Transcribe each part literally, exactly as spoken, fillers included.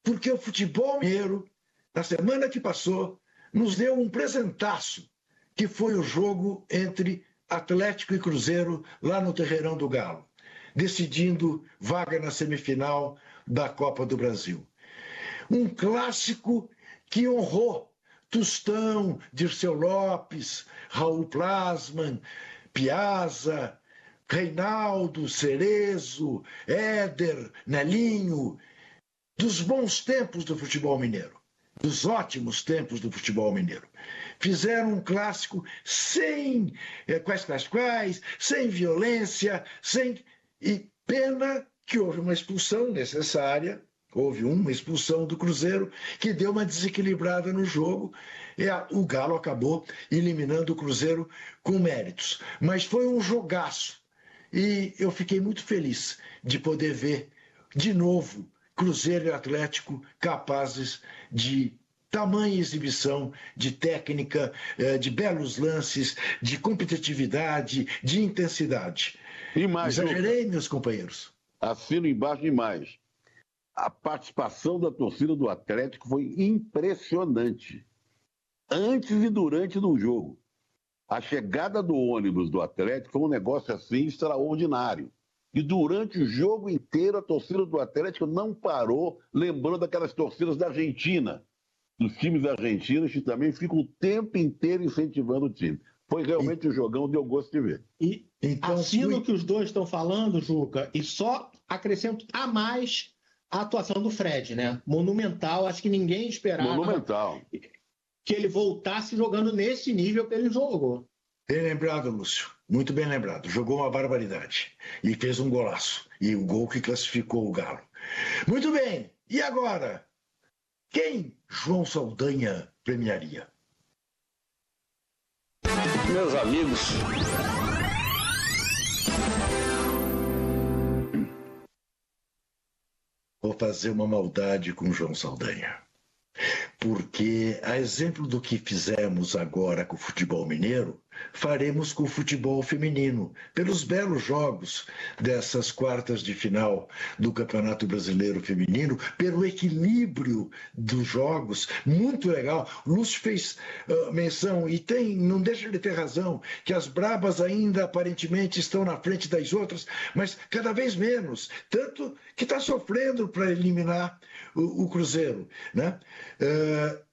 porque o futebol mineiro, na semana que passou, nos deu um presentaço, que foi o jogo entre Atlético e Cruzeiro, lá no Terreirão do Galo, decidindo vaga na semifinal da Copa do Brasil. Um clássico que honrou Tostão, Dirceu Lopes, Raul Plasman, Piazza, Reinaldo, Cerezo, Éder, Nelinho, dos bons tempos do futebol mineiro, dos ótimos tempos do futebol mineiro. Fizeram um clássico sem é, quais, quais, quais, sem violência, sem... E pena que houve uma expulsão necessária, houve uma expulsão do Cruzeiro, que deu uma desequilibrada no jogo, e a, o Galo acabou eliminando o Cruzeiro com méritos. Mas foi um jogaço, e eu fiquei muito feliz de poder ver de novo Cruzeiro e Atlético capazes de tamanha exibição, de técnica, de belos lances, de competitividade, de intensidade. E mais, Exagerei, meus companheiros. Assino embaixo e mais. A participação da torcida do Atlético foi impressionante. Antes e durante do jogo. A chegada do ônibus do Atlético foi um negócio assim extraordinário. E durante o jogo inteiro, a torcida do Atlético não parou, lembrando daquelas torcidas da Argentina, dos times argentinos, que também ficam o tempo inteiro incentivando o time. Foi realmente e, um jogão, deu gosto de ver. E então, assino o que os dois estão falando, Juca, e só acrescento a mais a atuação do Fred, né? Monumental, acho que ninguém esperava Monumental. que ele voltasse jogando nesse nível que ele jogou. Bem lembrado, Lúcio. Muito bem lembrado. Jogou uma barbaridade. E fez um golaço. E o gol que classificou o Galo. Muito bem. E agora? Quem João Saldanha premiaria? Meus amigos, vou fazer uma maldade com João Saldanha. Porque, a exemplo do que fizemos agora com o futebol mineiro, faremos com o futebol feminino, pelos belos jogos dessas quartas de final do Campeonato Brasileiro Feminino, pelo equilíbrio dos jogos, muito legal. O Lúcio fez uh, menção, e tem, não deixa de ter razão, que as brabas ainda aparentemente estão na frente das outras, mas cada vez menos, tanto que está sofrendo para eliminar o, o Cruzeiro, né? Uh,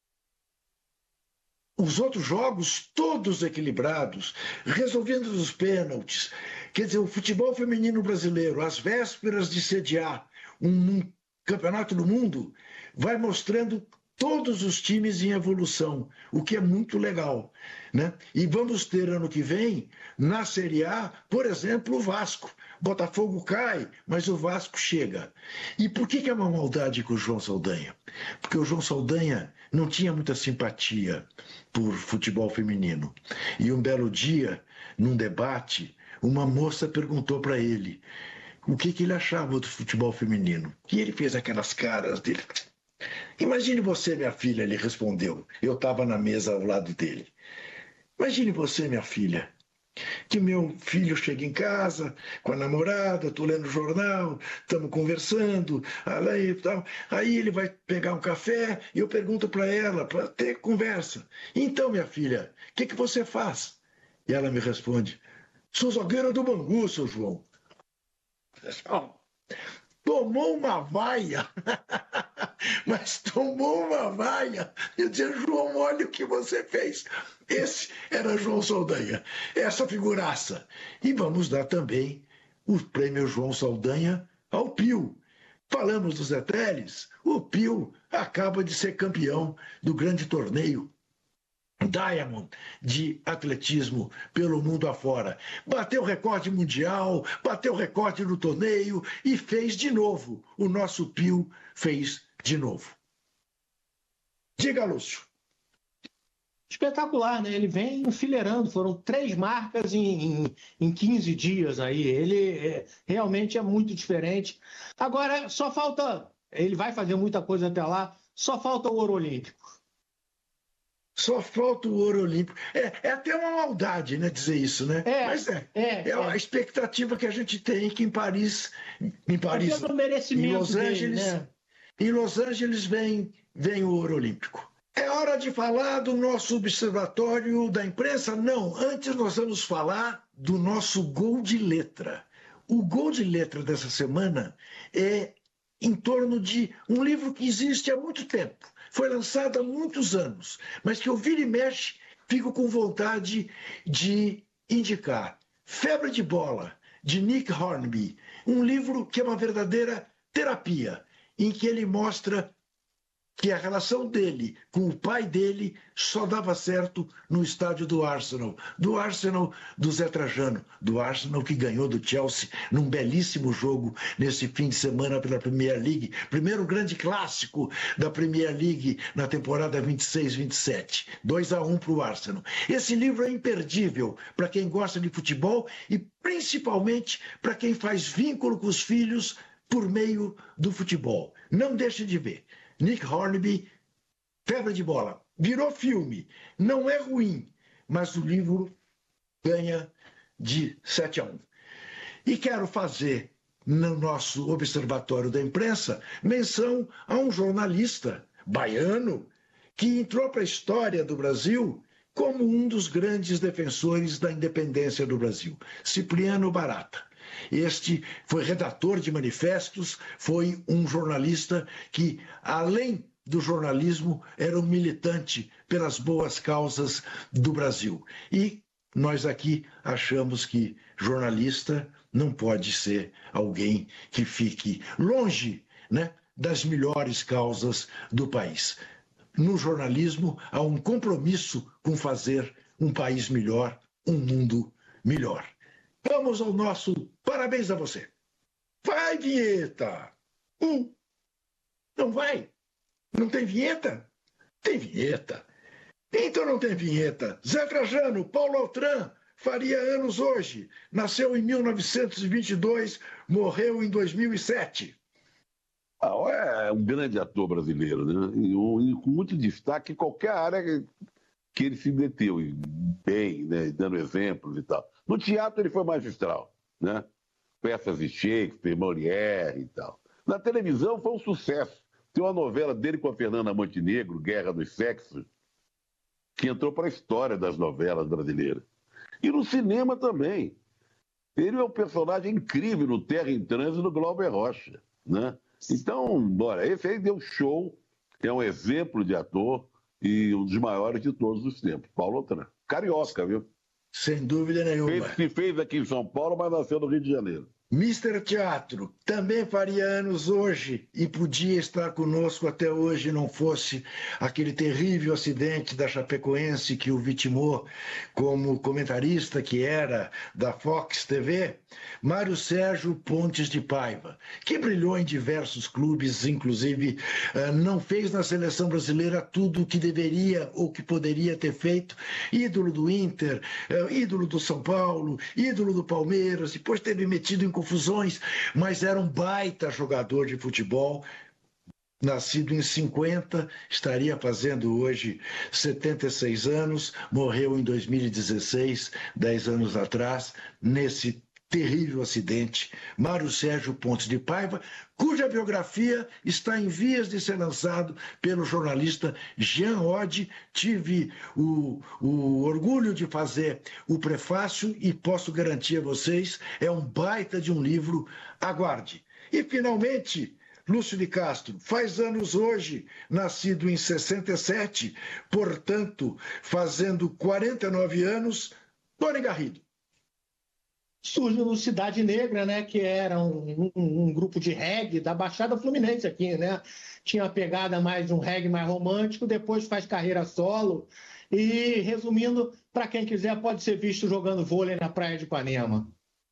os outros jogos todos equilibrados, resolvendo os pênaltis. Quer dizer, o futebol feminino brasileiro, às vésperas de sediar um, um campeonato do mundo, vai mostrando todos os times em evolução, o que é muito legal, né? E vamos ter ano que vem, na Série A, por exemplo, o Vasco. Botafogo cai, mas o Vasco chega. E por que que é uma maldade com o João Saldanha? Porque o João Saldanha não tinha muita simpatia por futebol feminino. E um belo dia, num debate, uma moça perguntou para ele o que que ele achava do futebol feminino. E ele fez aquelas caras dele. Imagine você, minha filha, ele respondeu. Eu estava na mesa ao lado dele. Imagine você, minha filha, que meu filho chega em casa com a namorada, estou lendo o jornal, estamos conversando, aí, tal. Aí ele vai pegar um café e eu pergunto para ela, para ter conversa. Então, minha filha, o que, que você faz? E ela me responde, sou zagueira do Bangu, seu João. Tomou uma vaia, mas tomou uma vaia. Eu dizia, João, olha o que você fez. Esse era João Saldanha, essa figuraça. E vamos dar também o prêmio João Saldanha ao Pio. Falamos do Zé Teles, o Pio acaba de ser campeão do grande torneio Diamond de atletismo pelo mundo afora. Bateu recorde mundial, bateu recorde no torneio e fez de novo. O nosso Pio fez de novo. Diga, Lúcio. Espetacular, né? Ele vem enfileirando, foram três marcas em, em, em quinze dias aí. Ele é, realmente é muito diferente. Agora, só falta, ele vai fazer muita coisa até lá, só falta o ouro olímpico. Só falta o ouro olímpico. É, é até uma maldade, né, dizer isso, né? É, Mas é, é, é, é a expectativa que a gente tem que em Paris, em Paris, é pelo merecimento em Los Angeles, dele, né? Em Los Angeles vem, vem o ouro olímpico. É hora de falar do nosso observatório da imprensa? Não, antes nós vamos falar do nosso gol de letra. O gol de letra dessa semana é em torno de um livro que existe há muito tempo. Foi lançado há muitos anos, mas que eu vira e mexe, fico com vontade de indicar. Febre de Bola, de Nick Hornby. Um livro que é uma verdadeira terapia, em que ele mostra que a relação dele com o pai dele só dava certo no estádio do Arsenal, do Arsenal do Zé Trajano, do Arsenal que ganhou do Chelsea num belíssimo jogo nesse fim de semana pela Premier League, primeiro grande clássico da Premier League na temporada vinte e seis vinte e sete, dois a um para o Arsenal. Esse livro é imperdível para quem gosta de futebol e principalmente para quem faz vínculo com os filhos por meio do futebol. Não deixe de ver. Nick Hornby, Febre de Bola. Virou filme. Não é ruim, mas o livro ganha de sete a um. E quero fazer, no nosso Observatório da Imprensa, menção a um jornalista baiano que entrou para a história do Brasil como um dos grandes defensores da independência do Brasil, Cipriano Barata. Este foi redator de manifestos, foi um jornalista que, além do jornalismo, era um militante pelas boas causas do Brasil. E nós aqui achamos que jornalista não pode ser alguém que fique longe, né, das melhores causas do país. No jornalismo, há um compromisso com fazer um país melhor, um mundo melhor. Vamos ao nosso parabéns a você. Vai, vinheta! Um. Não vai? Não tem vinheta? Tem vinheta. Então não tem vinheta. Zé Trajano, Paulo Altran, faria anos hoje. Nasceu em mil novecentos e vinte e dois, morreu em dois mil e sete. Ah, é um grande ator brasileiro, né? E, um, e com muito destaque em qualquer área que ele se meteu, bem, né? Dando exemplos e tal. No teatro ele foi magistral, né? Peças de Shakespeare, Molière e tal. Na televisão foi um sucesso. Tem uma novela dele com a Fernanda Montenegro, Guerra dos Sexos, que entrou para a história das novelas brasileiras. E no cinema também. Ele é um personagem incrível no Terra em Trânsito do Glauber Rocha, né? Então, bora, esse aí deu show, é um exemplo de ator e um dos maiores de todos os tempos, Paulo Altran. Carioca, viu? Sem dúvida nenhuma. Fez, se fez aqui em São Paulo, mas nasceu no Rio de Janeiro. mister Teatro também faria anos hoje e podia estar conosco até hoje, não fosse aquele terrível acidente da Chapecoense que o vitimou como comentarista que era da Fox T V, Mário Sérgio Pontes de Paiva, que brilhou em diversos clubes, inclusive não fez na seleção brasileira tudo o que deveria ou que poderia ter feito, ídolo do Inter, ídolo do São Paulo, ídolo do Palmeiras, depois teve metido em confusões, mas era um baita jogador de futebol, nascido em cinquenta, estaria fazendo hoje setenta e seis anos, morreu em dois mil e dezesseis, dez anos atrás, nesse terrível acidente, Mário Sérgio Pontes de Paiva, cuja biografia está em vias de ser lançado pelo jornalista Jean Oddi. Tive o, o orgulho de fazer o prefácio e posso garantir a vocês, é um baita de um livro, aguarde. E, finalmente, Lúcio de Castro, faz anos hoje, nascido em sessenta e sete, portanto, fazendo quarenta e nove anos, Tony Garrido. Surge no Cidade Negra, né, que era um, um, um grupo de reggae da Baixada Fluminense aqui, né? Tinha a pegada mais um reggae mais romântico, depois faz carreira solo e, resumindo, para quem quiser, pode ser visto jogando vôlei na Praia de Ipanema.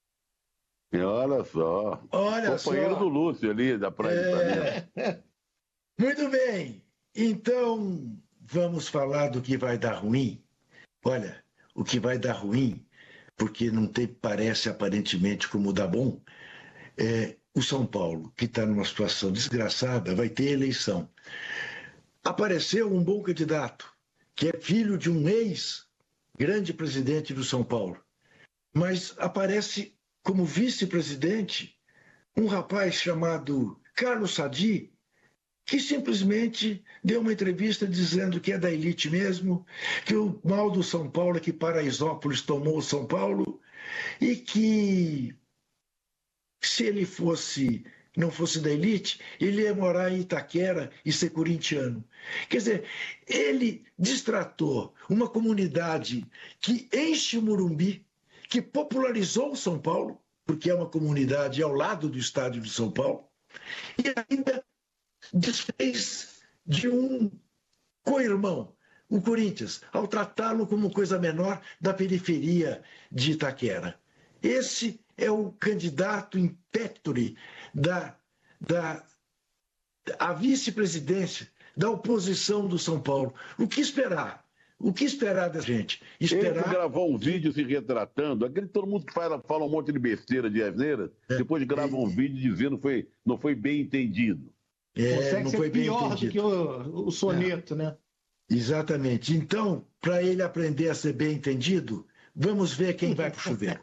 E olha só, olha companheiro só. do Lúcio ali, da Praia de Ipanema. É... Muito bem, então vamos falar do que vai dar ruim. Olha, o que vai dar ruim, porque não tem, parece aparentemente como dá bom, é o São Paulo, que está numa situação desgraçada, vai ter eleição. Apareceu um bom candidato, que é filho de um ex-grande presidente do São Paulo, mas aparece como vice-presidente um rapaz chamado Carlos Sadi, que simplesmente deu uma entrevista dizendo que é da elite mesmo, que o mal do São Paulo é que Paraisópolis tomou o São Paulo e que se ele fosse, não fosse da elite, ele ia morar em Itaquera e ser corintiano. Quer dizer, ele destratou uma comunidade que enche o Morumbi, que popularizou o São Paulo, porque é uma comunidade ao lado do estádio de São Paulo, e ainda desfez de um co-irmão, o Corinthians, ao tratá-lo como coisa menor da periferia de Itaquera. Esse é o candidato impétore da, da a vice-presidência da oposição do São Paulo. O que esperar? O que esperar da gente? Esperar... Ele gravou um vídeo se retratando, aquele todo mundo que fala, fala um monte de besteira, de asneira, é, depois grava é, um vídeo dizendo que foi, não foi bem entendido. É, Consegue não ser foi pior bem do que o, o soneto, é. né? Exatamente. Então, para ele aprender a ser bem entendido, vamos ver quem vai para o chuveiro.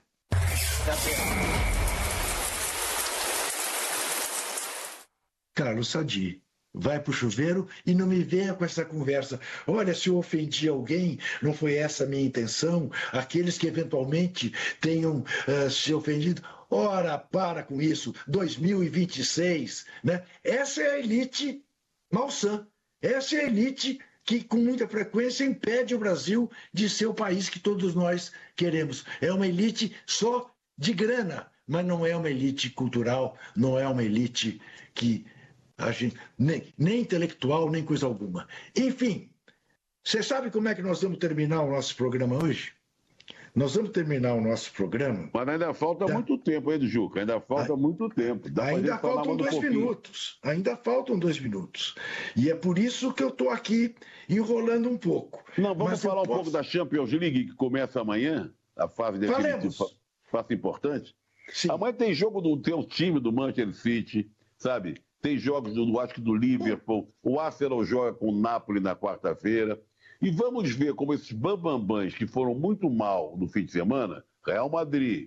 Carlos Sadi vai para o chuveiro e não me venha com essa conversa. Olha, se eu ofendi alguém, não foi essa a minha intenção. Aqueles que eventualmente tenham uh, se ofendido. Ora, para com isso. dois mil e vinte e seis, né? Essa é a elite malsã. Essa é a elite que, com muita frequência, impede o Brasil de ser o país que todos nós queremos. É uma elite só de grana, mas não é uma elite cultural, não é uma elite que... A gente, nem, nem intelectual, nem coisa alguma. Enfim, você sabe como é que nós vamos terminar o nosso programa hoje? Nós vamos terminar o nosso programa... Mas ainda falta tá. muito tempo, hein, Juca? Ainda falta ah, muito tempo. Dá ainda faltam dois um minutos. Ainda faltam dois minutos. E é por isso que eu estou aqui enrolando um pouco. Não, vamos Mas falar um posso... pouco da Champions League, que começa amanhã, a fase definitiva, fase importante. Sim. Amanhã tem jogo do teu time, do Manchester City, sabe? Tem jogos do, acho que do Liverpool, o Arsenal joga com o Napoli na quarta-feira. E vamos ver como esses bambambãs que foram muito mal no fim de semana, Real Madrid,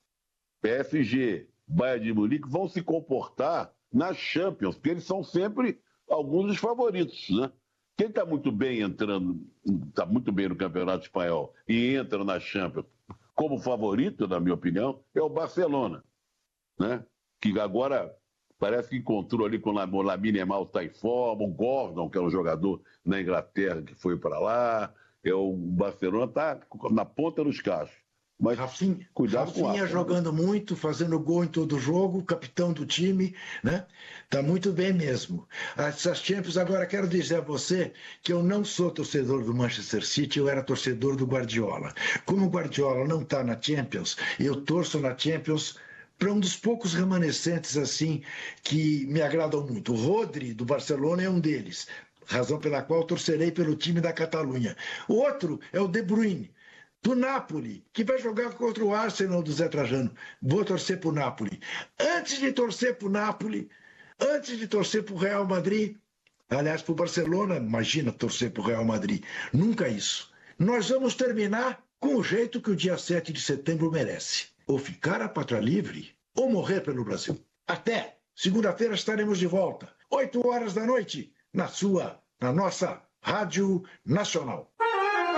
P S G, Bayern de Munique, vão se comportar nas Champions, porque eles são sempre alguns dos favoritos, né? Quem está muito bem entrando, está muito bem no Campeonato Espanhol e entra na Champions como favorito, na minha opinião, é o Barcelona, né? Que agora... Parece que encontrou ali com o Lamine Yamal está em forma, o Gordon, que é um jogador na Inglaterra que foi para lá. É, o Barcelona está na ponta dos cachos. Mas Rafinha, cuidado Rafinha com Rafinha jogando muito, fazendo gol em todo jogo, capitão do time, né? Tá muito bem mesmo. Essas Champions, agora quero dizer a você que eu não sou torcedor do Manchester City, eu era torcedor do Guardiola. Como o Guardiola não está na Champions, eu torço na Champions para um dos poucos remanescentes assim que me agradam muito. O Rodri, do Barcelona, é um deles, razão pela qual torcerei pelo time da Catalunha. O outro é o De Bruyne, do Napoli, que vai jogar contra o Arsenal do Zé Trajano. Vou torcer para o Napoli. Antes de torcer para o Napoli, antes de torcer para o Real Madrid, aliás, para o Barcelona, imagina torcer para o Real Madrid, nunca isso. Nós vamos terminar com o jeito que o dia sete de setembro merece. Ou ficar a pátria livre, ou morrer pelo Brasil. Até segunda-feira estaremos de volta, oito horas da noite, na sua, na nossa Rádio Nacional.